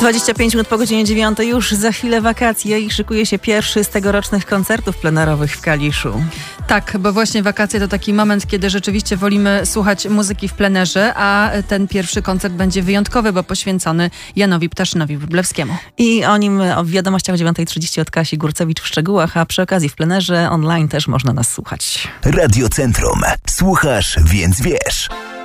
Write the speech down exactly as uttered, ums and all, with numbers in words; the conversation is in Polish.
dwadzieścia pięć minut po godzinie dziewiątej, już za chwilę wakacje i szykuje się pierwszy z tegorocznych koncertów plenerowych w Kaliszu. Tak, bo właśnie wakacje to taki moment, kiedy rzeczywiście wolimy słuchać muzyki w plenerze, a ten pierwszy koncert będzie wyjątkowy, bo poświęcony Janowi Ptaszynowi Wróblewskiemu. I o nim w wiadomościach o dziewiąta trzydzieści od Kasi Górcewicz w szczegółach, a przy okazji w plenerze online też można nas słuchać. Radio Centrum. Słuchasz, więc wiesz.